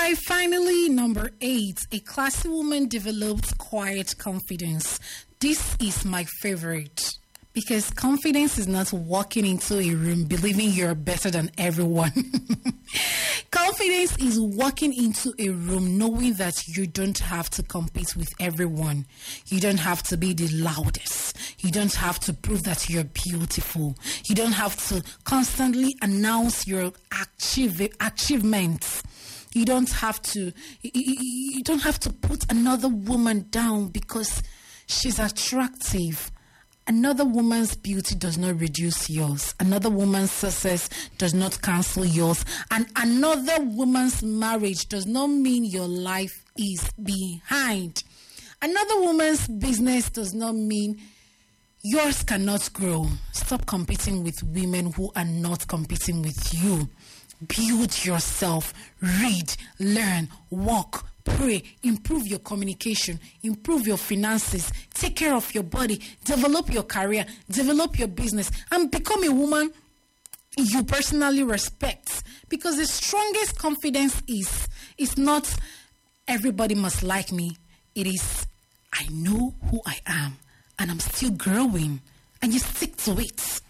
right, finally, number 8. A classy woman develops quiet confidence. This is my favorite. Because confidence is not walking into a room believing you're better than everyone. Confidence is walking into a room knowing that you don't have to compete with everyone. You don't have to be the loudest. You don't have to prove that you're beautiful. You don't have to constantly announce your achievements. You don't have to put another woman down because she's attractive. Another woman's beauty does not reduce yours. Another woman's success does not cancel yours. And another woman's marriage does not mean your life is behind. Another woman's business does not mean yours cannot grow. Stop competing with women who are not competing with you. Build yourself. Read, learn, walk, pray, improve your communication, improve your finances, take care of your body, develop your career, develop your business, and become a woman you personally respect. Because the strongest confidence is not everybody must like me. It is I know who I am and I'm still growing, and you stick to it.